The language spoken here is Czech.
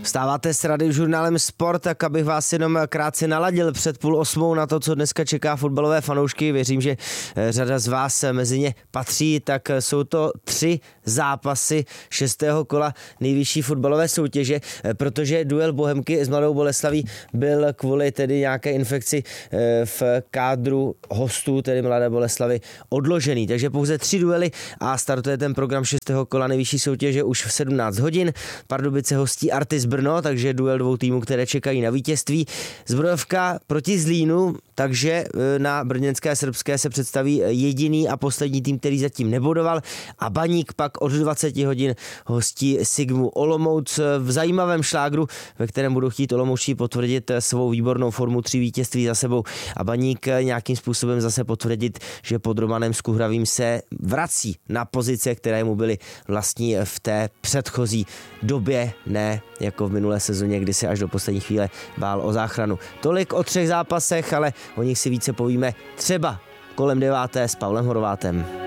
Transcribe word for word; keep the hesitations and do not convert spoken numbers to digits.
Vstáváte s Radiožurnálem Sport, tak abych vás jenom krátce naladil před půl osmou na to, co dneska čeká fotbalové fanoušky. Věřím, že řada z vás mezi ně patří, tak jsou to tři zápasy šestého kola nejvyšší fotbalové soutěže, protože duel Bohemky s Mladou Boleslaví byl kvůli tedy nějaké infekci v kádru hostů, tedy Mladé Boleslavy, odložený. Takže pouze tři duely a startuje ten program šestého kola nejvyšší soutěže už v sedmnáct hodin. Pardubice hostí Artis Brno, takže duel dvou týmů, které čekají na vítězství. Zbrojovka proti Zlínu, takže na brněnské Srbské se představí jediný a poslední tým, který zatím nebodoval, a Baník pak od dvacet hodin hostí Sigmu Olomouc v zajímavém šlágru, ve kterém budou chtít Olomoučtí potvrdit svou výbornou formu, tři vítězství za sebou, a Baník nějakým způsobem zase potvrdit, že pod Romanem Skuhravým se vrací na pozice, které mu byly vlastní v té předchozí době, ne jako v minulé sezóně, kdy se až do poslední chvíle bál o záchranu. Tolik o třech zápasech, ale o nich si více povíme třeba kolem deváté s Pavlem Horvátem.